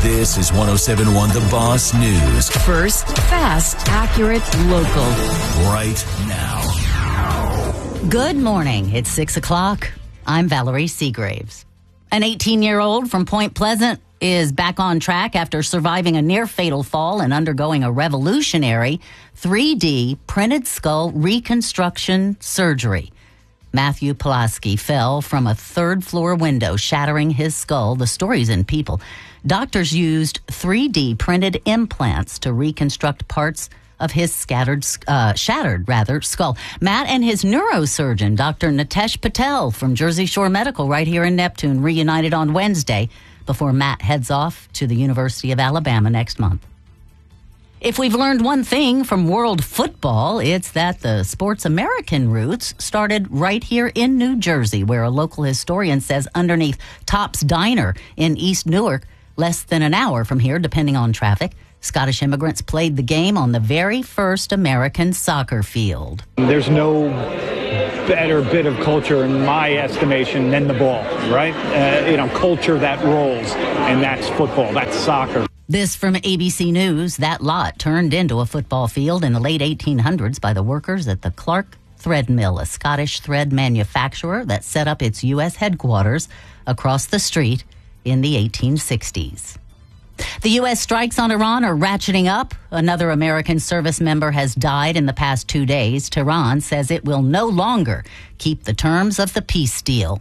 This is 107.1 The Boss News. First, fast, accurate, local. Right now. Good morning. It's 6 o'clock. I'm Valerie Seagraves. An 18-year-old from Point Pleasant is back on track after surviving a near-fatal fall and undergoing a revolutionary 3D printed skull reconstruction surgery. Matthew Pulaski fell from a third-floor window, shattering his skull. The story's in People. Doctors used 3D printed implants to reconstruct parts of his shattered skull. Matt and his neurosurgeon, Dr. Nitesh Patel from Jersey Shore Medical right here in Neptune, reunited on Wednesday before Matt heads off to the University of Alabama next month. If we've learned one thing from world football, it's that the sport's American roots started right here in New Jersey, where a local historian says underneath Top's Diner in East Newark, less than an hour from here, depending on traffic, Scottish immigrants played the game on the very first American soccer field. There's no better bit of culture, in my estimation, than the ball, right? Culture that rolls, and that's football, that's soccer. This from ABC News. That lot turned into a football field in the late 1800s by the workers at the Clark Thread Mill, a Scottish thread manufacturer that set up its U.S. headquarters across the street in the 1860s. The U.S. strikes on Iran are ratcheting up. Another American service member has died in the past 2 days. Tehran says it will no longer keep the terms of the peace deal.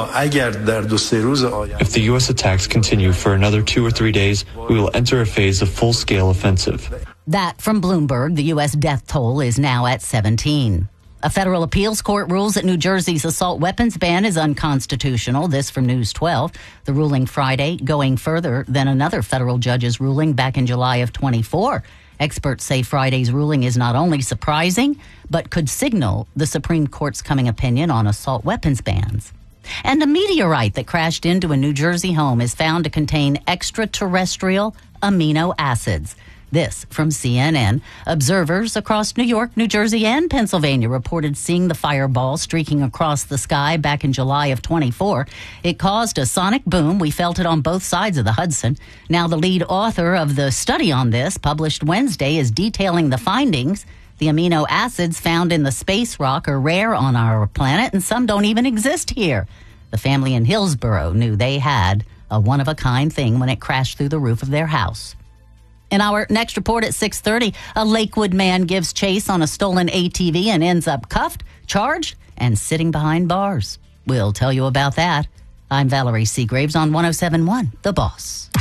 If the U.S. attacks continue for another 2 or 3 days, we will enter a phase of full-scale offensive. That from Bloomberg. The U.S. death toll is now at 17. A federal appeals court rules that New Jersey's assault weapons ban is unconstitutional. This from News 12. The ruling Friday going further than another federal judge's ruling back in July of 24. Experts say Friday's ruling is not only surprising, but could signal the Supreme Court's coming opinion on assault weapons bans. And a meteorite that crashed into a New Jersey home is found to contain extraterrestrial amino acids. This from CNN. Observers across New York, New Jersey, and Pennsylvania reported seeing the fireball streaking across the sky back in July of 24. It caused a sonic boom. We felt it on both sides of the Hudson. Now the lead author of the study on this, published Wednesday, is detailing the findings. The amino acids found in the space rock are rare on our planet, and some don't even exist here. The family in Hillsborough knew they had a one-of-a-kind thing when it crashed through the roof of their house. In our next report at 6:30, a Lakewood man gives chase on a stolen ATV and ends up cuffed, charged, and sitting behind bars. We'll tell you about that. I'm Valerie Seagraves on 107.1 The Boss.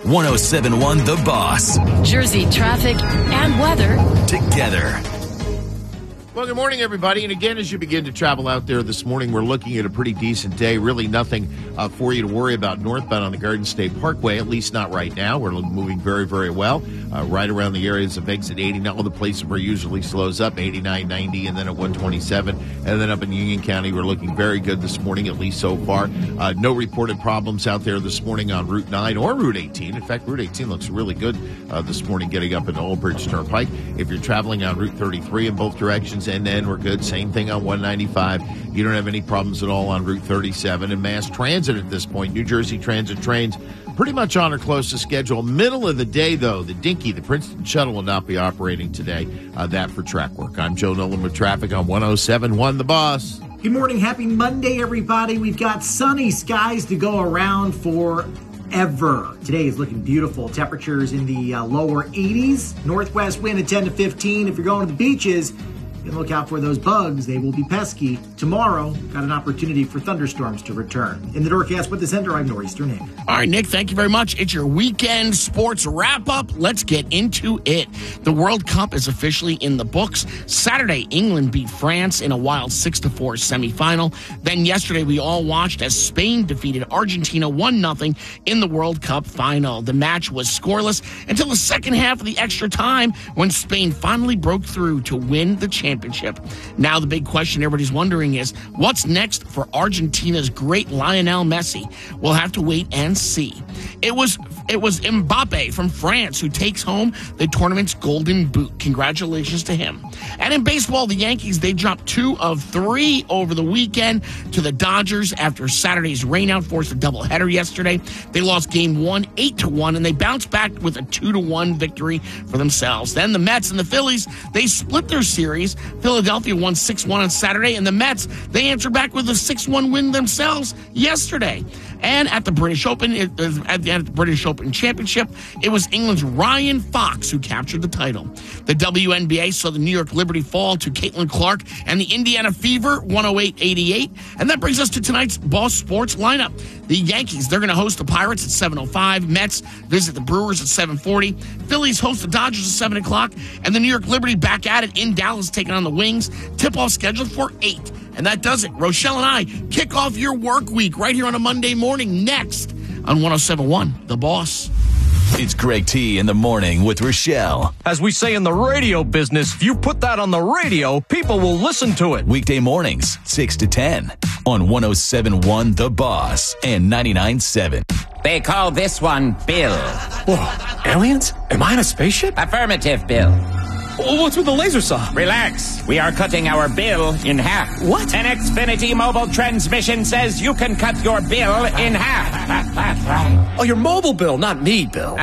107.1 The Boss. Jersey traffic and weather Together. Well, good morning, everybody. And again, as you begin to travel out there this morning, we're looking at a pretty decent day. Really nothing for you to worry about northbound on the Garden State Parkway, at least not right now. We're moving very, very well. Right around the areas of exit 80, all the places where it usually slows up, 89, 90, and then at 127. And then up in Union County, we're looking very good this morning, at least so far. No reported problems out there this morning on Route 9 or Route 18. In fact, Route 18 looks really good this morning getting up into Old Bridge Turnpike. If you're traveling on Route 33 in both directions, end-to-end, we're good. Same thing on 195. You don't have any problems at all on Route 37. And mass transit at this point, New Jersey Transit trains pretty much on or close to schedule. Middle of the day, though, the Dinky, the Princeton Shuttle, will not be operating today. That for track work. I'm Joe Nolan with traffic on 107.1 The Boss. Good morning. Happy Monday, everybody. We've got sunny skies to go around forever. Today is looking beautiful. Temperatures in the lower 80s. Northwest wind at 10 to 15. If you're going to the beaches, you can look out for those bugs. They will be pesky. Tomorrow, got an opportunity for thunderstorms to return. In the Doorcast with the Center, I'm Nor'easter Nick. All right, Nick, thank you very much. It's your weekend sports wrap-up. Let's get into it. The World Cup is officially in the books. Saturday, England beat France in a wild 6-4 semifinal. Then yesterday, we all watched as Spain defeated Argentina 1-0 in the World Cup final. The match was scoreless until the second half of the extra time when Spain finally broke through to win the championship. Now the big question everybody's wondering is, what's next for Argentina's great Lionel Messi? We'll have to wait and see. It was it was Mbappe from France who takes home the tournament's golden boot. Congratulations to him. And in baseball, the Yankees, they dropped 2 of 3 over the weekend to the Dodgers after Saturday's rainout forced a doubleheader yesterday. They lost game 1, 8-1, and they bounced back with a 2-1 victory for themselves. Then the Mets and the Phillies, they split their series. Philadelphia won 6-1 on Saturday, and the Mets, they answered back with a 6-1 win themselves yesterday. And at the British Open, at the British Open Championship, it was England's Ryan Fox who captured the title. The WNBA saw the New York Liberty fall to Caitlin Clark and the Indiana Fever 108-88. And that brings us to tonight's Boss Sports lineup. The Yankees, they're going to host the Pirates at 7:05. Mets visit the Brewers at 7:40. Phillies host the Dodgers at 7 o'clock. And the New York Liberty back at it in Dallas taking on the Wings. Tip-off scheduled for 8. And that does it. Rochelle and I kick off your work week right here on a Monday morning next on 107.1 The Boss. It's Greg T in the morning with Rochelle. As we say in the radio business, if you put that on the radio, people will listen to it. Weekday mornings, 6 to 10 on 107.1 The Boss and 99.7. They call this one Bill. Whoa, aliens? Am I in a spaceship? Affirmative, Bill. What's with the laser saw? Relax. We are cutting our bill in half. What? An Xfinity mobile transmission says you can cut your bill in half. Oh, your mobile bill, not me, Bill.